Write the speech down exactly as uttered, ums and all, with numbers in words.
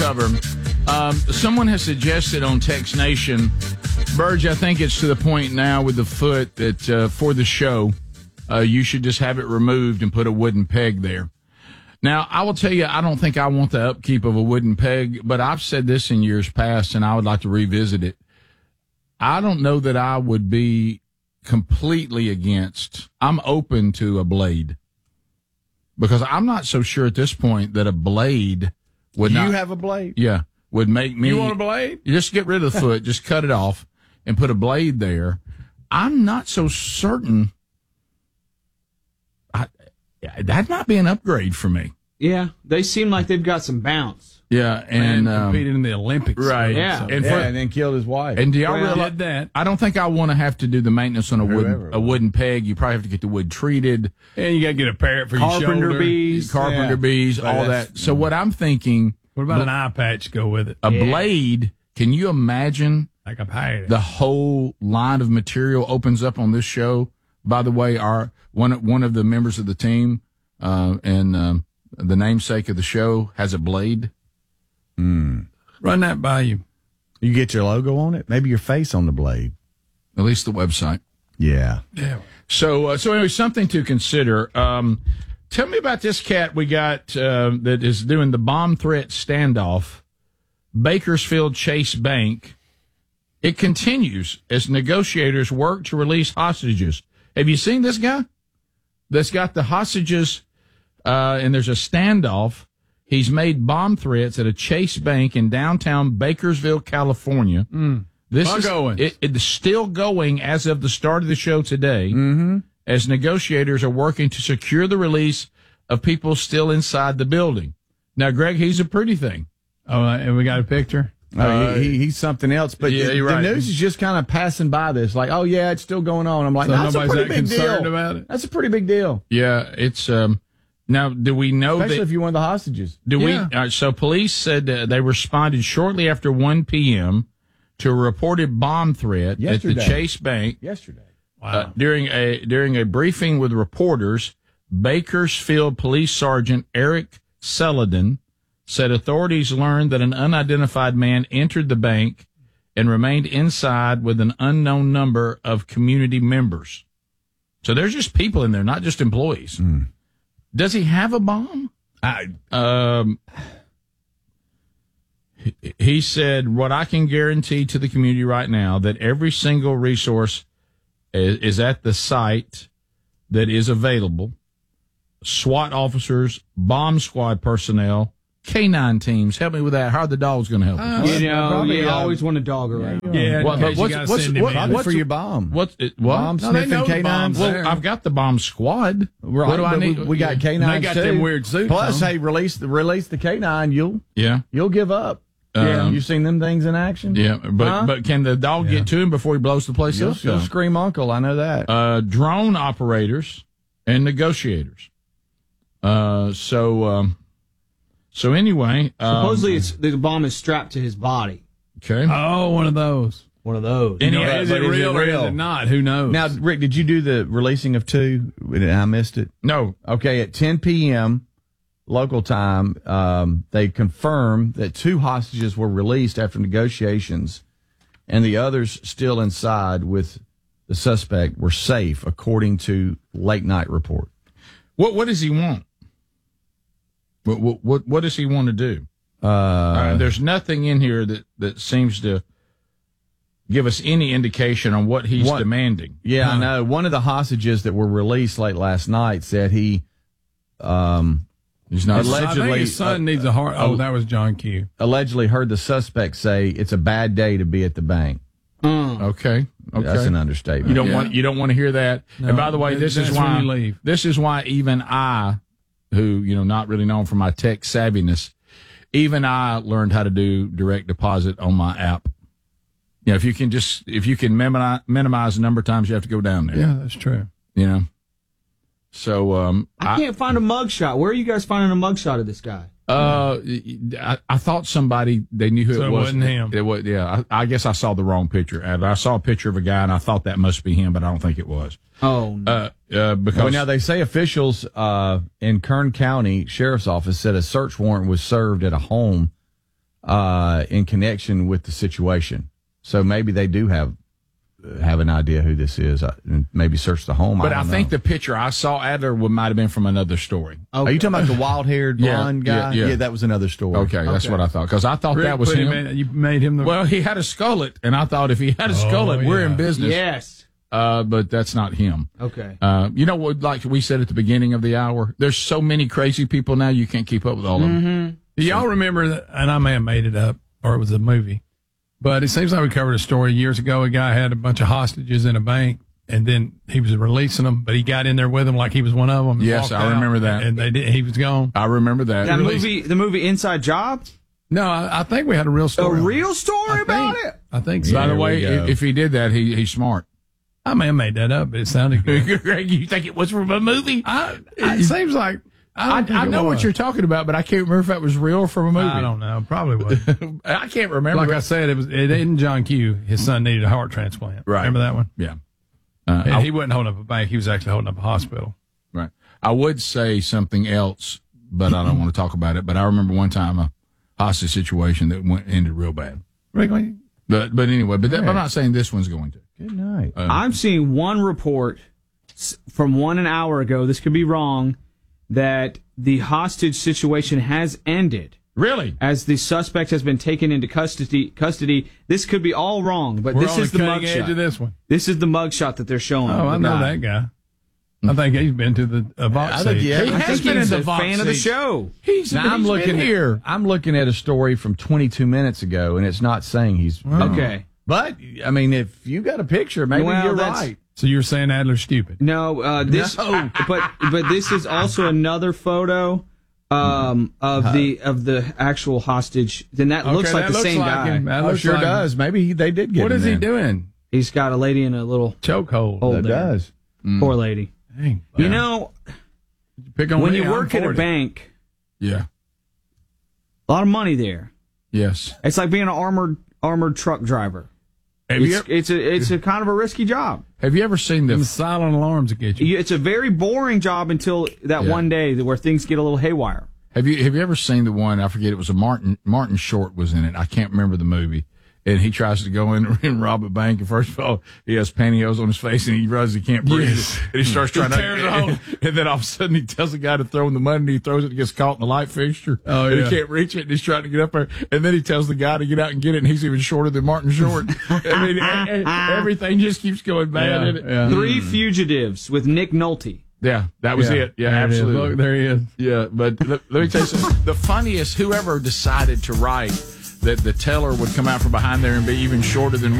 of them. Um, someone has suggested on Text Nation, Burge, I think it's to the point now with the foot that uh, for the show, uh, you should just have it removed and put a wooden peg there. Now, I will tell you, I don't think I want the upkeep of a wooden peg, but I've said this in years past, and I would like to revisit it. I don't know that I would be completely against. I'm open to a blade because I'm not so sure at this point that a blade would you not. You have a blade? Yeah. Would make me. You want a blade? Just get rid of the foot, just cut it off and put a blade there. I'm not so certain. I, that might be an upgrade for me. Yeah. They seem like they've got some bounce. Yeah, and Man, um, competed in the Olympics, right? Yeah, and, yeah, for, and then killed his wife. And do y'all well, realize that? I don't think I want to have to do the maintenance on a wooden Whoever. a wooden peg. You probably have to get the wood treated, And you got to get a parrot for your Carpenter shoulder. bees. carpenter Yeah. bees, But all that's- that. So what I'm thinking, What about an eye patch to go with it? a Yeah. blade. Can you imagine Like a pirate. the whole line of material opens up on this show? By the way, our one one of the members of the team uh, and um, the namesake of the show has a blade. Run that by you. You get your logo on it? Maybe your face on the blade. At least the website. Yeah. Yeah. So, uh, so anyway, something to consider. Um, tell me about this cat we got uh, that is doing the bomb threat standoff. Bakersfield Chase Bank. It continues as negotiators work to release hostages. Have you seen this guy? That's got the hostages, uh, and there's a standoff. He's made bomb threats at a Chase Bank in downtown Bakersfield, California. Mm. This Bug is Owens. it, it's still going as of the start of the show today, Mm-hmm. as negotiators are working to secure the release of people still inside the building. Now, Greg, he's a pretty thing. Oh, uh, and we got a picture. Oh, Uh, he, he, he's something else. But yeah, the, you're the right. news is just kind of passing by this. Like, oh, yeah, it's still going on. I'm like, So that's a nobody's pretty that big concerned deal. about it? That's a pretty big deal. Yeah, it's um. Now, do we know Especially that? if you're one of the hostages. Do Yeah. we? Uh, so, police said uh, they responded shortly after one p.m. to a reported bomb threat Yesterday. at the Chase Bank. Yesterday. Wow. Uh, during a during a briefing with reporters, Bakersfield Police Sergeant Eric Celadon said authorities learned that an unidentified man entered the bank and remained inside with an unknown number of community members. So there's just people in there, not just employees. Mm. Does he have a bomb? I, Um, he, he said, what I can guarantee to the community right now that every single resource is, is at the site that is available. SWAT officers, bomb squad personnel, K nine teams. Help me with that. How are the dogs going to help us? You know, Probably, you uh, always want a dog around. yeah, What- in case you what's- gotta what's- send him what- in. Probably what's- for your bomb. What's it? What? Bomb No, they sniffing know the K nines. bombs Well, there. I've got the bomb squad. Right, what do I but need? We, we got K And they nines got too. them weird suits Plus, on. hey, release the release the K nine. You'll Yeah. you'll give up. Um, yeah, you seen them things in action? Yeah. But, Huh? but can the dog Yeah. get to him before he blows the place You'll, up? you'll So, scream uncle. I know that. uh, drone operators and negotiators. Uh, so, um, so anyway, um, Supposedly, it's the bomb is strapped to his body. okay. Oh, one of those. One of those. And You know, he- is but it is it real or is real? it not? Who knows? Now, Rick, did you do the releasing of two? And I missed it. No. Okay, at ten p.m. local time, um, they confirmed that two hostages were released after negotiations, and the others still inside with the suspect were safe, according to late night report. What What does he want? What What What, what does he want to do? Uh, Uh, there's nothing in here that, that seems to give us any indication on what he's What- demanding. yeah, I know. One of the hostages that were released late last night said he um, He's not. Alleg- I think allegedly, his son uh, needs a heart. Oh, that was John Q. allegedly heard the suspect say it's a bad day to be at the bank. Mm. Okay. Okay. That's an understatement. You don't Yeah. want you don't want to hear that. No, and by the way, this that's is when why you leave. this is why even I, who you know not really known for my tech savviness, even I learned how to do direct deposit on my app. You know, if you can just if you can minimize, minimize the number of times you have to go down there. Yeah, that's true. You know. So um, I can't find a mugshot. Where are you guys finding a mugshot of this guy? Uh, I, I thought somebody they knew who So it it was. wasn't him. It was, yeah. I, I guess I saw the wrong picture. And I saw a picture of a guy, and I thought that must be him, but I don't think it was. Oh, no. Uh, uh because Well, now they say officials uh, in Kern County Sheriff's Office said a search warrant was served at a home uh, in connection with the situation. So maybe they do have have an idea who this is, uh, and maybe search the home. But I, I, don't think know. the picture I saw Adler would might have been from another story. Are you talking about the wild-haired Yeah, blonde guy? yeah, yeah. that was another story. Okay, that's Okay. what I thought because I thought Rick that was put him. in- you made him the. Well, he had a skullet, and I thought if he had a skullet, we're yeah. in business. Yes. Uh, but that's not him. Okay. Uh, you know what? Like we said at the beginning of the hour, there's so many crazy people now you can't keep up with all of them. Do y'all remember that? And I may have made it up, or it was a movie. But it seems like we covered a story years ago. A guy had a bunch of hostages in a bank, and then he was releasing them, but he got in there with them like he was one of them. and Yes, walked I out, remember that. And they did, he was gone. I remember that. That Released- movie, the movie Inside Job? No, I, I think we had a real A story. real story I about think- it? I think so. By the There way, we go. if he did that, he he's smart. I may have made that up, but it sounded good. Greg, you think it was from a movie? I, it seems like I, I, don't think I it know what was. you're talking about, but I can't remember if that was real or from a movie. I don't know. Probably was. I can't remember. Like I said, it was. It isn't John Q. His son needed a heart transplant. Right. Remember that one? yeah. Uh, And I- he wasn't holding up a bank. He was actually holding up a hospital. Right. I would say something else, but I don't want to talk about it. But I remember one time a hostage situation that went ended real bad. Really? But but anyway, but that, I'm not saying this one's going to. Good night. I'm seeing one report s- from one an hour ago. This could be wrong. That the hostage situation has ended Really? as the suspect has been taken into custody. Custody. This could be all wrong, but We're this on is the the cutting edge of mugshot. this one. This is the mugshot that they're showing. Oh, of I the know guy. that guy. I think he's been to the uh, Vox I think, seat. yeah. He I has think been in He's the a Vox fan of the seat. show. He's, Now I'm he's looking been here. I'm looking at a story from twenty-two minutes ago, and it's not saying he's Okay. But I mean, if you got a picture, maybe Well, you're that's- right. So you're saying Adler's stupid? No, uh, this, No. but but this is also another photo um, of the of the actual hostage. Then that Okay, looks like that the looks same like guy. him. That Oh, looks sure like him. does. Maybe he, they did get What him is he then. doing? He's got a lady in a little Chokehold. hole That there. does. Poor lady. Dang. You know, Pick on when me, you I'm work at a forty. bank, Yeah. a lot of money there. Yes. It's like being an armored armored truck driver. Have you, It's, it's a it's a kind of a risky job. have you ever seen Them the silent alarms that get you. You- It's a very boring job until that Yeah. one day where things get a little haywire. Have you have you ever seen the one? I forget. It was a Martin Martin Short was in it. I can't remember the movie. And he tries to go in and rob a bank. And first of all, he has pantyhose on his face, and he realizes he can't breathe. Yes. And he starts trying to. Tears a hole. And, and then all of a sudden, he tells the guy to throw in the money, and he throws it and gets caught in the light fixture. Oh, and yeah. he can't reach it, and he's trying to get up there. And then he tells the guy to get out and get it, and he's even shorter than Martin Short. I mean, e- e- everything just keeps going bad Yeah, in it. yeah. Three Fugitives with Nick Nolte. Yeah, that was it. Yeah, There it is. absolutely. Look, there he is. Yeah, but let, let me tell you something. The funniest, whoever decided to write that the teller would come out from behind there and be even shorter than